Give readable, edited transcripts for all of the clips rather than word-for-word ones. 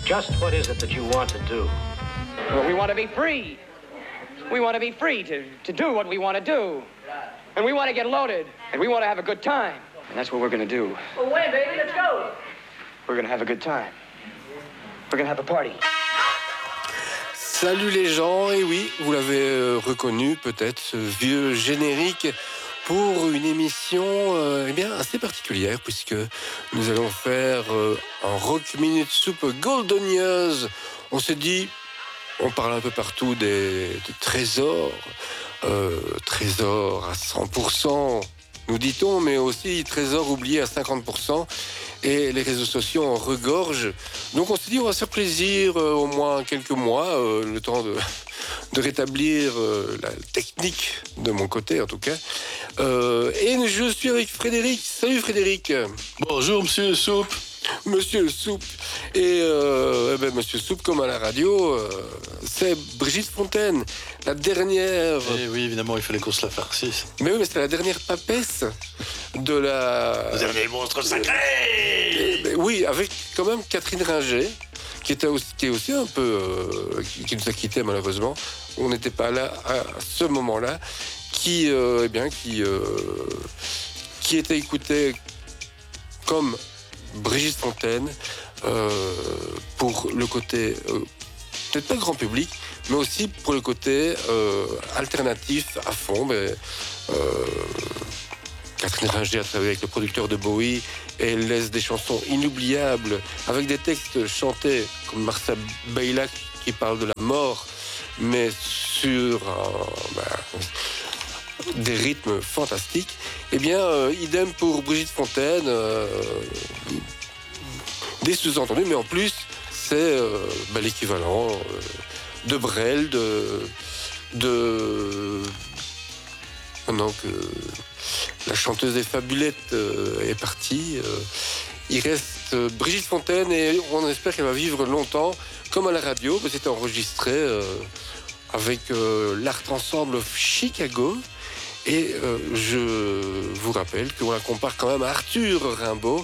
Just what is it that you want to do? Well, we want to be free. We want to be free to do what we want to do. And we want to get loaded. And we want to have a good time. And that's what we're going to do. Well, when, baby? Let's go. We're going to have a good time. We're going to have a party. Salut les gens, et oui, vous l'avez reconnu peut-être, ce vieux générique pour une émission eh bien, assez particulière, puisque nous allons faire un Rock Minute Soup Golden Years. On s'est dit, on parle un peu partout des trésors, trésors à 100%, nous dit-on, mais aussi trésors oubliés à 50%. Et les réseaux sociaux en regorgent. Donc on s'est dit, on va se faire plaisir au moins quelques mois, le temps de rétablir la technique de mon côté en tout cas. Et je suis avec Frédéric. Salut Frédéric. Bonjour Monsieur Soup. Monsieur Soup. Et Monsieur Soup, comme à la radio, c'est Brigitte Fontaine, la dernière... Et oui, évidemment, il fallait qu'on se la farcisse. Mais oui, mais c'était la dernière papesse de la... Vous avez les monstres sacrés. Oui, avec quand même Catherine Ringer, qui est aussi un peu... qui nous a quittés malheureusement. On n'était pas là à ce moment-là. Qui était écoutée comme Brigitte Fontaine pour le côté... peut-être pas grand public, mais aussi pour le côté alternatif à fond. Mais, Catherine Ringer a travaillé avec le producteur de Bowie et elle laisse des chansons inoubliables avec des textes chantés comme Marcel Baylac qui parle de la mort, mais sur des rythmes fantastiques. Eh bien, idem pour Brigitte Fontaine, des sous-entendus, mais en plus, c'est l'équivalent de Brel, maintenant que la chanteuse des Fabulettes est partie, il reste Brigitte Fontaine et on espère qu'elle va vivre longtemps, comme à la radio, parce que c'était enregistré avec l'Art Ensemble of Chicago. Et je vous rappelle qu'on la compare quand même à Arthur Rimbaud,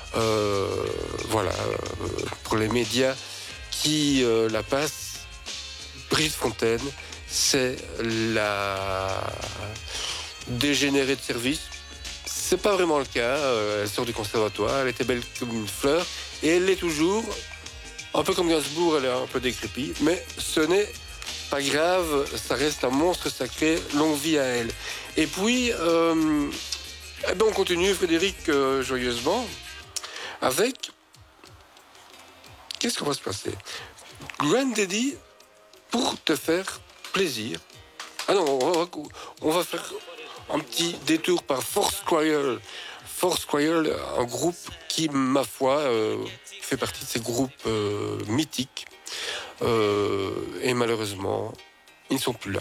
pour les médias qui la passent. Brigitte Fontaine, c'est la dégénérée de service. C'est pas vraiment le cas. Elle sort du conservatoire, elle était belle comme une fleur, et elle l'est toujours. Un peu comme Gainsbourg, elle est un peu décrépite, mais ce n'est pas grave, ça reste un monstre sacré, longue vie à elle. Et puis, on continue, Frédéric, joyeusement, avec... Qu'est-ce qu'on va se passer? Granddaddy, pour te faire plaisir. Ah non, on va faire un petit détour par Force Choir. Force Choir, un groupe qui, ma foi, fait partie de ces groupes mythiques. Et malheureusement, ils ne sont plus là.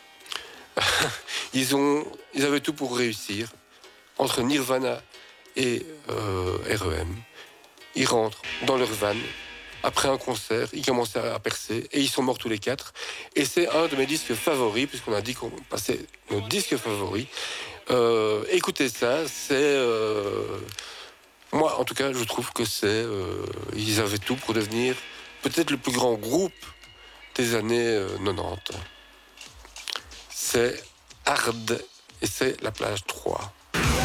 Ils avaient tout pour réussir. Entre Nirvana et R.E.M., ils rentrent dans leur van. Après un concert, ils commencent à percer et ils sont morts tous les quatre. Et c'est un de mes disques favoris, puisqu'on a dit qu'on passait nos disques favoris. Écoutez ça, c'est... moi, en tout cas, je trouve que c'est... ils avaient tout pour devenir peut-être le plus grand groupe des années 90. C'est Hard et c'est la plage 3.